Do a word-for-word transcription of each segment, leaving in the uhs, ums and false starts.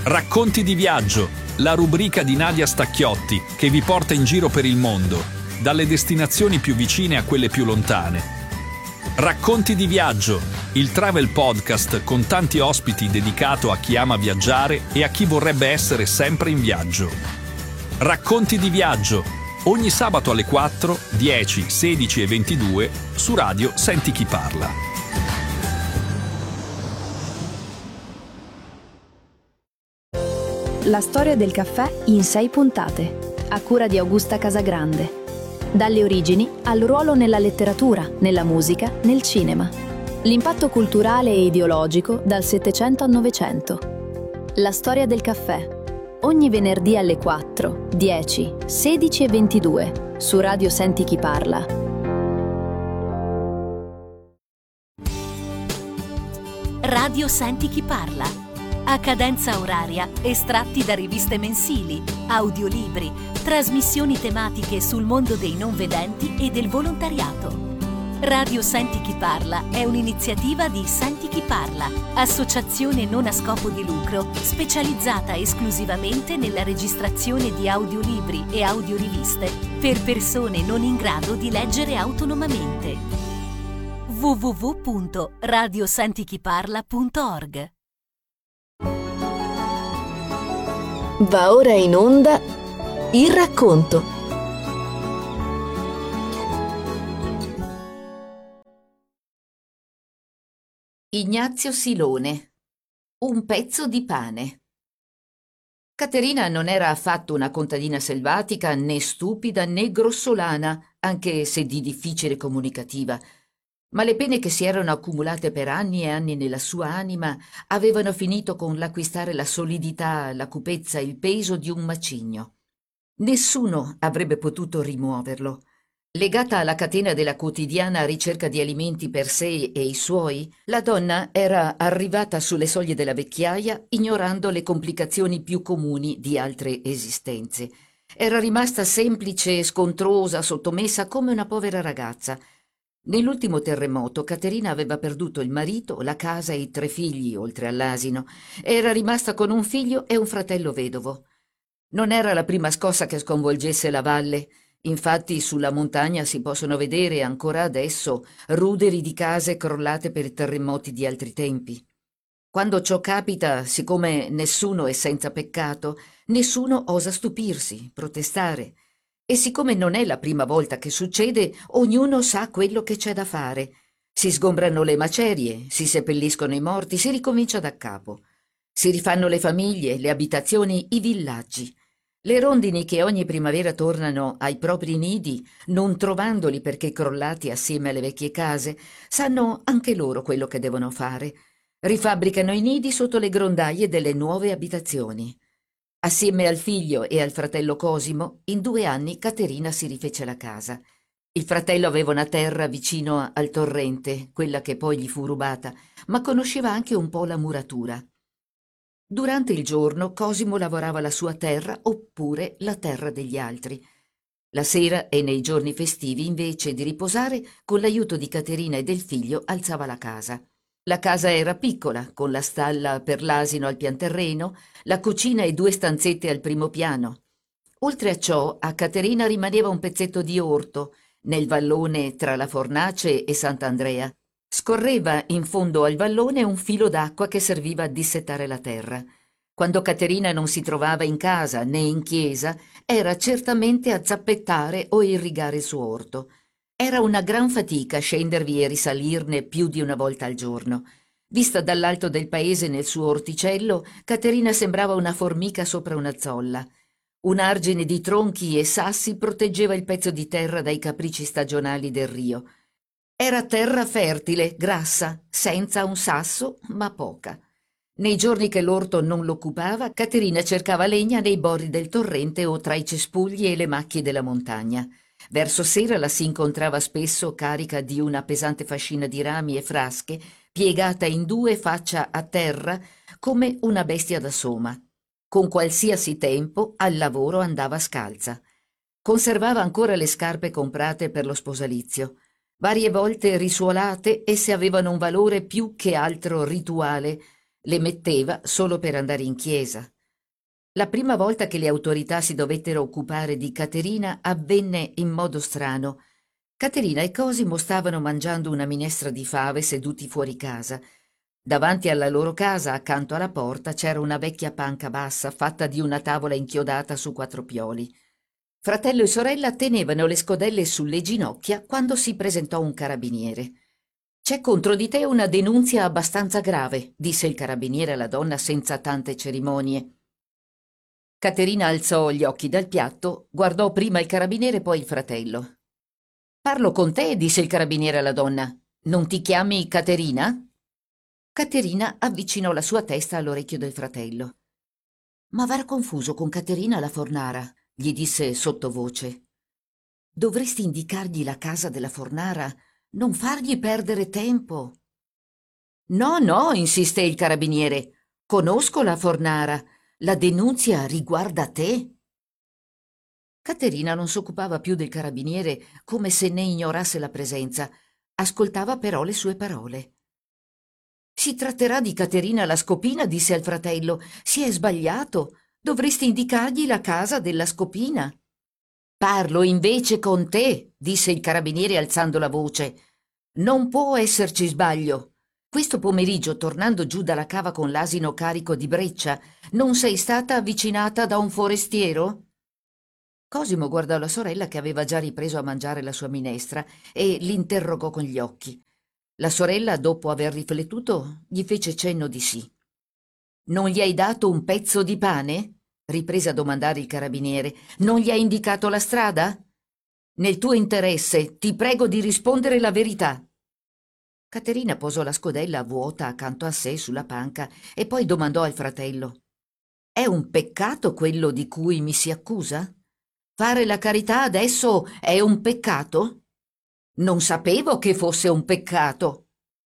Racconti di viaggio, la rubrica di Nadia Stacchiotti che vi porta in giro per il mondo, dalle destinazioni più vicine a quelle più lontane. Racconti di viaggio, il travel podcast con tanti ospiti dedicato a chi ama viaggiare e a chi vorrebbe essere sempre in viaggio. Racconti di viaggio, ogni sabato alle quattro, dieci, sedici e ventidue su Radio Senti Chi Parla. La storia del caffè in sei puntate, a cura di Augusta Casagrande. Dalle origini al ruolo nella letteratura, nella musica, nel cinema. L'impatto culturale e ideologico dal Settecento al Novecento. La storia del caffè. Ogni venerdì alle quattro, dieci, sedici e ventidue su Radio Senti Chi Parla. Radio Senti Chi Parla. A cadenza oraria, estratti da riviste mensili, audiolibri, trasmissioni tematiche sul mondo dei non vedenti e del volontariato. Radio Senti Chi Parla è un'iniziativa di Senti Chi Parla, associazione non a scopo di lucro specializzata esclusivamente nella registrazione di audiolibri e audioriviste per persone non in grado di leggere autonomamente. w w w punto radio senti chi parla punto org. Va ora in onda il racconto. Ignazio Silone. Un pezzo di pane. Caterina non era affatto una contadina selvatica, né stupida né grossolana, anche se di difficile comunicativa. Ma le pene che si erano accumulate per anni e anni nella sua anima avevano finito con l'acquistare la solidità, la cupezza, il peso di un macigno. Nessuno avrebbe potuto rimuoverlo. Legata alla catena della quotidiana ricerca di alimenti per sé e i suoi, la donna era arrivata sulle soglie della vecchiaia ignorando le complicazioni più comuni di altre esistenze. Era rimasta semplice, scontrosa, sottomessa come una povera ragazza. Nell'ultimo terremoto Caterina aveva perduto il marito, la casa e i tre figli, oltre all'asino. Era rimasta con un figlio e un fratello vedovo. Non era la prima scossa che sconvolgesse la valle. Infatti sulla montagna si possono vedere ancora adesso ruderi di case crollate per terremoti di altri tempi. Quando ciò capita, siccome nessuno è senza peccato, nessuno osa stupirsi, protestare. E siccome non è la prima volta che succede, ognuno sa quello che c'è da fare. Si sgombrano le macerie, si seppelliscono i morti, si ricomincia da capo. Si rifanno le famiglie, le abitazioni, i villaggi. Le rondini che ogni primavera tornano ai propri nidi, non trovandoli perché crollati assieme alle vecchie case, sanno anche loro quello che devono fare. Rifabbricano i nidi sotto le grondaie delle nuove abitazioni. Assieme al figlio e al fratello Cosimo, in due anni Caterina si rifece la casa. Il fratello aveva una terra vicino al torrente, quella che poi gli fu rubata, ma conosceva anche un po' la muratura. Durante il giorno Cosimo lavorava la sua terra oppure la terra degli altri. La sera e nei giorni festivi, invece di riposare, con l'aiuto di Caterina e del figlio alzava la casa. La casa era piccola, con la stalla per l'asino al pianterreno, la cucina e due stanzette al primo piano. Oltre a ciò, a Caterina rimaneva un pezzetto di orto, nel vallone tra la Fornace e Sant'Andrea. Scorreva in fondo al vallone un filo d'acqua che serviva a dissettare la terra. Quando Caterina non si trovava in casa né in chiesa, era certamente a zappettare o irrigare il suo orto. Era una gran fatica scendervi e risalirne più di una volta al giorno. Vista dall'alto del paese nel suo orticello, Caterina sembrava una formica sopra una zolla. Un argine di tronchi e sassi proteggeva il pezzo di terra dai capricci stagionali del rio. Era terra fertile, grassa, senza un sasso, ma poca. Nei giorni che l'orto non l'occupava, Caterina cercava legna nei bordi del torrente o tra i cespugli e le macchie della montagna. Verso sera la si incontrava spesso carica di una pesante fascina di rami e frasche, piegata in due faccia a terra come una bestia da soma. Con qualsiasi tempo al lavoro andava scalza. Conservava ancora le scarpe comprate per lo sposalizio. Varie volte risuolate, esse avevano un valore più che altro rituale. Le metteva solo per andare in chiesa. La prima volta che le autorità si dovettero occupare di Caterina avvenne in modo strano. Caterina e Cosimo stavano mangiando una minestra di fave seduti fuori casa. Davanti alla loro casa, accanto alla porta, c'era una vecchia panca bassa fatta di una tavola inchiodata su quattro pioli. Fratello e sorella tenevano le scodelle sulle ginocchia quando si presentò un carabiniere. «C'è contro di te una denunzia abbastanza grave», disse il carabiniere alla donna senza tante cerimonie. Caterina alzò gli occhi dal piatto, guardò prima il carabiniere poi il fratello. «Parlo con te», disse il carabiniere alla donna. «Non ti chiami Caterina?» Caterina avvicinò la sua testa all'orecchio del fratello. «Ma avrà confuso con Caterina la Fornara», gli disse sottovoce. «Dovresti indicargli la casa della Fornara, non fargli perdere tempo». «No, no», insiste il carabiniere, «conosco la Fornara, la denunzia riguarda te». Caterina non s'occupava più del carabiniere come se ne ignorasse la presenza, ascoltava però le sue parole. «Si tratterà di Caterina la Scopina», disse al fratello. «Si è sbagliato. Dovresti indicargli la casa della Scopina». «Parlo invece con te», disse il carabiniere alzando la voce. «Non può esserci sbaglio. Questo pomeriggio, tornando giù dalla cava con l'asino carico di breccia, non sei stata avvicinata da un forestiero?» Cosimo guardò la sorella che aveva già ripreso a mangiare la sua minestra e l'interrogò con gli occhi. La sorella, dopo aver riflettuto, gli fece cenno di sì. «Non gli hai dato un pezzo di pane?» riprese a domandare il carabiniere. «Non gli hai indicato la strada? Nel tuo interesse ti prego di rispondere la verità». Caterina posò la scodella vuota accanto a sé sulla panca e poi domandò al fratello: «È un peccato quello di cui mi si accusa? Fare la carità adesso è un peccato? Non sapevo che fosse un peccato».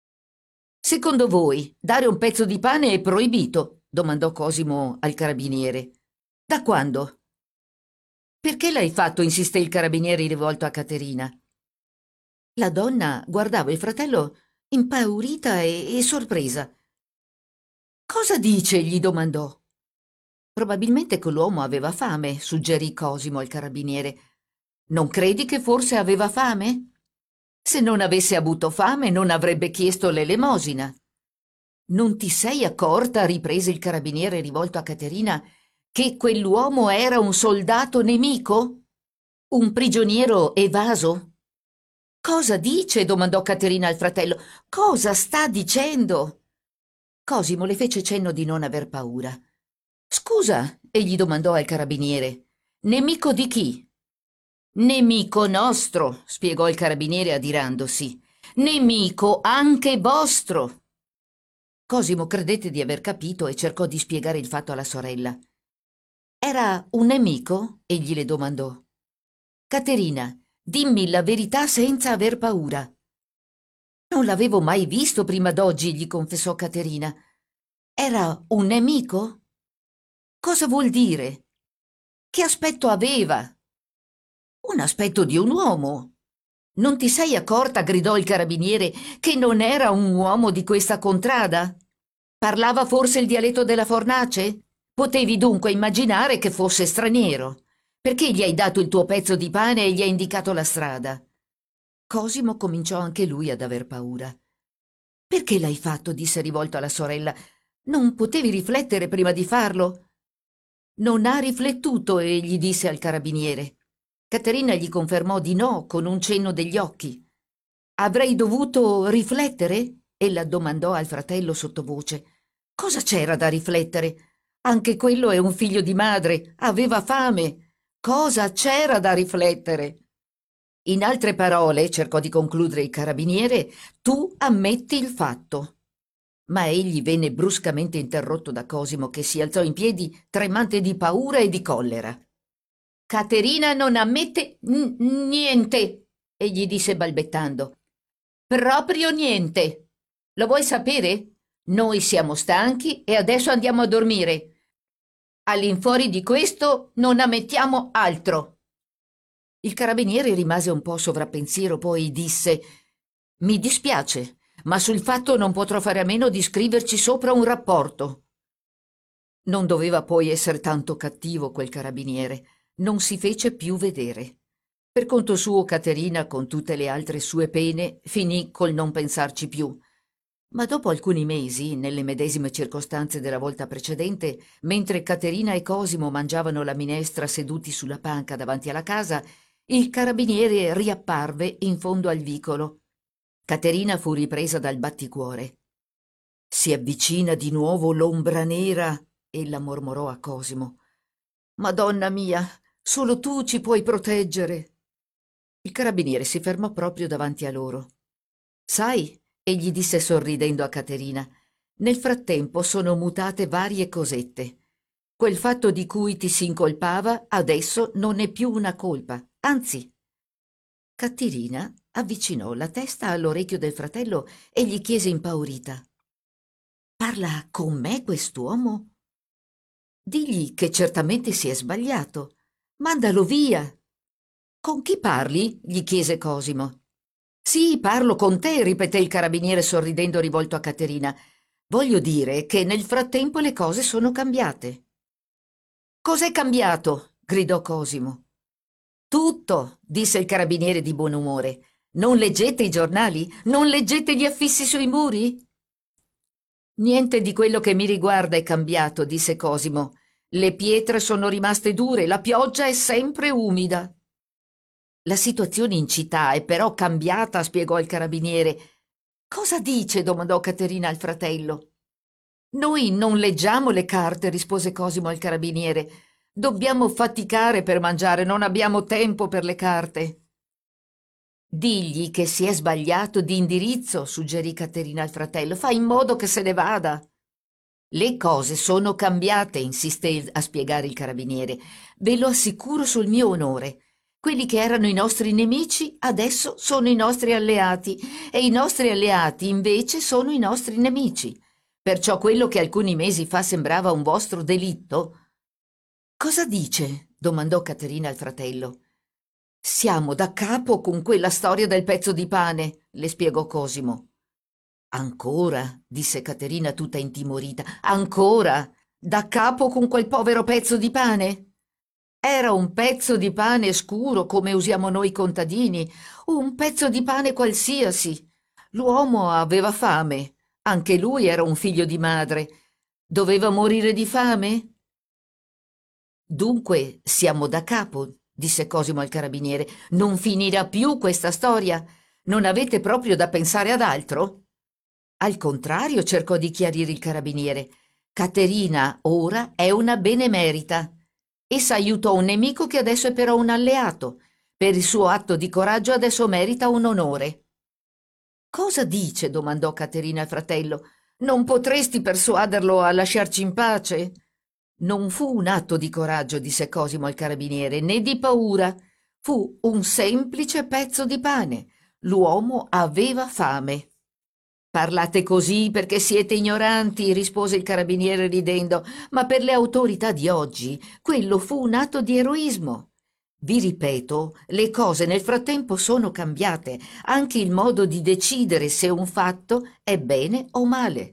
«Secondo voi, dare un pezzo di pane è proibito?» domandò Cosimo al carabiniere. «Da quando?» «Perché l'hai fatto?» insiste il carabiniere rivolto a Caterina. La donna guardava il fratello impaurita e, e sorpresa. «Cosa dice?» gli domandò. «Probabilmente quell'uomo aveva fame», suggerì Cosimo al carabiniere. «Non credi che forse aveva fame? Se non avesse avuto fame non avrebbe chiesto l'elemosina». «Non ti sei accorta», riprese il carabiniere rivolto a Caterina, «che quell'uomo era un soldato nemico? Un prigioniero evaso?» «Cosa dice?» domandò Caterina al fratello. «Cosa sta dicendo?» Cosimo le fece cenno di non aver paura. «Scusa», egli domandò al carabiniere, «nemico di chi?» «Nemico nostro», spiegò il carabiniere adirandosi. «Nemico anche vostro». Cosimo credette di aver capito e cercò di spiegare il fatto alla sorella. «Era un nemico?» egli le domandò. «Caterina, dimmi la verità senza aver paura». «Non l'avevo mai visto prima d'oggi», gli confessò Caterina. «Era un nemico? Cosa vuol dire? Che aspetto aveva?» «Un aspetto di un uomo». «Non ti sei accorta», gridò il carabiniere, «che non era un uomo di questa contrada? Parlava forse il dialetto della fornace? Potevi dunque immaginare che fosse straniero. Perché gli hai dato il tuo pezzo di pane e gli hai indicato la strada?» Cosimo cominciò anche lui ad aver paura. «Perché l'hai fatto?» disse rivolto alla sorella. «Non potevi riflettere prima di farlo?» «Non ha riflettuto», egli disse al carabiniere. Caterina gli confermò di no con un cenno degli occhi. «Avrei dovuto riflettere?» ella domandò al fratello sottovoce. «Cosa c'era da riflettere? Anche quello è un figlio di madre, aveva fame. Cosa c'era da riflettere?» «In altre parole», cercò di concludere il carabiniere, «tu ammetti il fatto». Ma egli venne bruscamente interrotto da Cosimo, che si alzò in piedi tremante di paura e di collera. «Caterina non ammette n- niente», egli disse balbettando. «Proprio niente. Lo vuoi sapere? Noi siamo stanchi e adesso andiamo a dormire. All'infuori di questo non ammettiamo altro». Il carabiniere rimase un po' sovrappensiero, poi disse: «Mi dispiace, ma sul fatto non potrò fare a meno di scriverci sopra un rapporto. Non doveva poi essere tanto cattivo quel carabiniere. Non si fece più vedere. Per conto suo, Caterina, con tutte le altre sue pene, finì col non pensarci più. Ma dopo alcuni mesi, nelle medesime circostanze della volta precedente, mentre Caterina e Cosimo mangiavano la minestra seduti sulla panca davanti alla casa, il carabiniere riapparve in fondo al vicolo. Caterina fu ripresa dal batticuore. «Si avvicina di nuovo l'ombra nera», ella mormorò a Cosimo. «Madonna mia, solo tu ci puoi proteggere». Il carabiniere si fermò proprio davanti a loro. «Sai», egli disse sorridendo a Caterina, «nel frattempo sono mutate varie cosette. Quel fatto di cui ti si incolpava adesso non è più una colpa, anzi». Caterina avvicinò la testa all'orecchio del fratello e gli chiese impaurita: «Parla con me quest'uomo? Digli che certamente si è sbagliato. Mandalo via». «Con chi parli?» gli chiese Cosimo. «Sì, parlo con te», ripeté il carabiniere sorridendo rivolto a Caterina. «Voglio dire che nel frattempo le cose sono cambiate». «Cos'è cambiato?» gridò Cosimo. «Tutto», disse il carabiniere di buon umore. «Non leggete i giornali? Non leggete gli affissi sui muri?» «Niente di quello che mi riguarda è cambiato», disse Cosimo. «Le pietre sono rimaste dure, la pioggia è sempre umida». «La situazione in città è però cambiata», spiegò il carabiniere. «Cosa dice?» domandò Caterina al fratello. «Noi non leggiamo le carte», rispose Cosimo al carabiniere. «Dobbiamo faticare per mangiare, non abbiamo tempo per le carte». «Digli che si è sbagliato di indirizzo», suggerì Caterina al fratello. «Fai in modo che se ne vada». «Le cose sono cambiate», insisté a spiegare il carabiniere. «Ve lo assicuro sul mio onore. Quelli che erano i nostri nemici adesso sono i nostri alleati e i nostri alleati invece sono i nostri nemici. Perciò quello che alcuni mesi fa sembrava un vostro delitto». «Cosa dice?» domandò Caterina al fratello. «Siamo da capo con quella storia del pezzo di pane», le spiegò Cosimo. «Ancora?» disse Caterina tutta intimorita. «Ancora? Da capo con quel povero pezzo di pane?» «Era un pezzo di pane scuro come usiamo noi contadini, un pezzo di pane qualsiasi. L'uomo aveva fame, anche lui era un figlio di madre. Doveva morire di fame?» «Dunque siamo da capo», disse Cosimo al carabiniere. «Non finirà più questa storia? Non avete proprio da pensare ad altro?» «Al contrario», cercò di chiarire il carabiniere. «Caterina ora è una benemerita. Essa aiutò un nemico che adesso è però un alleato. Per il suo atto di coraggio adesso merita un onore». «Cosa dice?» domandò Caterina al fratello. «Non potresti persuaderlo a lasciarci in pace?» «Non fu un atto di coraggio», disse Cosimo al carabiniere, «né di paura. Fu un semplice pezzo di pane. L'uomo aveva fame». «Parlate così perché siete ignoranti», rispose il carabiniere ridendo, «ma per le autorità di oggi quello fu un atto di eroismo. Vi ripeto, le cose nel frattempo sono cambiate, anche il modo di decidere se un fatto è bene o male».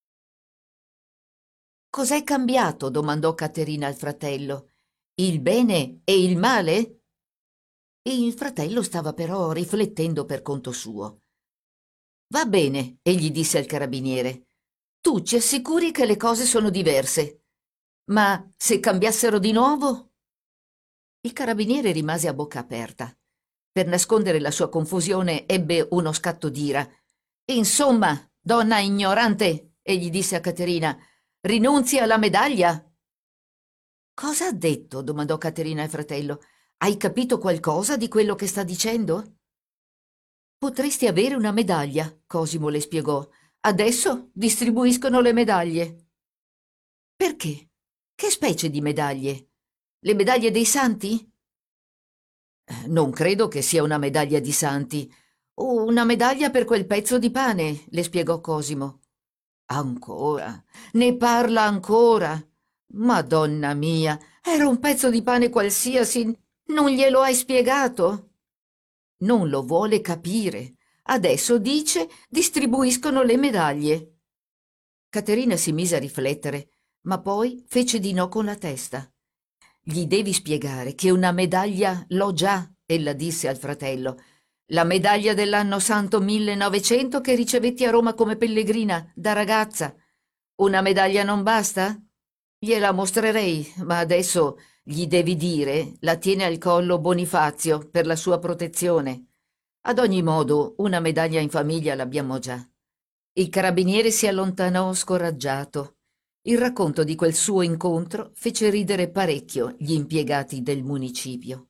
«Cos'è cambiato?» domandò Caterina al fratello. «Il bene e il male?» Il fratello stava però riflettendo per conto suo. «Va bene», egli disse al carabiniere. «Tu ci assicuri che le cose sono diverse. Ma se cambiassero di nuovo?» Il carabiniere rimase a bocca aperta. Per nascondere la sua confusione ebbe uno scatto d'ira. «Insomma, donna ignorante», egli disse a Caterina, «rinunzi alla medaglia?» «Cosa ha detto?» domandò Caterina al fratello. «Hai capito qualcosa di quello che sta dicendo?» «Potresti avere una medaglia», Cosimo le spiegò. «Adesso distribuiscono le medaglie». «Perché? Che specie di medaglie? Le medaglie dei santi?» «Non credo che sia una medaglia di santi. Una medaglia per quel pezzo di pane», le spiegò Cosimo. «Ancora? Ne parla ancora? Madonna mia, era un pezzo di pane qualsiasi. Non glielo hai spiegato?» «Non lo vuole capire. Adesso, dice, distribuiscono le medaglie. Caterina si mise a riflettere, ma poi fece di no con la testa. Gli devi spiegare che una medaglia l'ho già, ella disse al fratello. La medaglia dell'anno santo millenovecento che ricevetti a Roma come pellegrina, da ragazza. Una medaglia non basta? Gliela mostrerei, ma adesso gli devi dire, la tiene al collo Bonifazio per la sua protezione. Ad ogni modo, una medaglia in famiglia l'abbiamo già. Il carabiniere si allontanò scoraggiato. Il racconto di quel suo incontro fece ridere parecchio gli impiegati del municipio.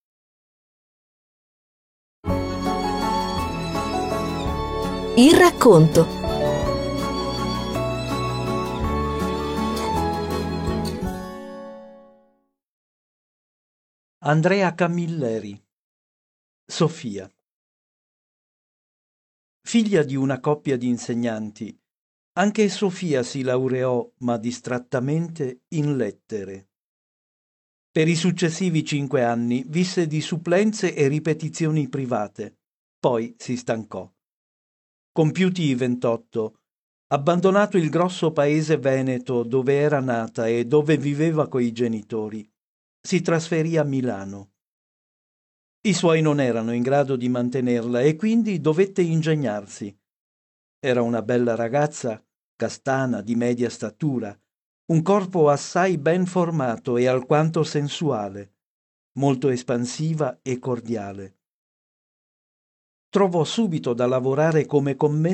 Il racconto. Andrea Camilleri. Sofia. Figlia di una coppia di insegnanti, anche Sofia si laureò, ma distrattamente, in lettere. Per i successivi cinque anni visse di supplenze e ripetizioni private, poi si stancò. Compiuti i ventotto, abbandonato il grosso paese veneto dove era nata e dove viveva coi genitori, si trasferì a Milano. I suoi non erano in grado di mantenerla e quindi dovette ingegnarsi. Era una bella ragazza, castana, di media statura, un corpo assai ben formato e alquanto sensuale, molto espansiva e cordiale. Trovò subito da lavorare come commessa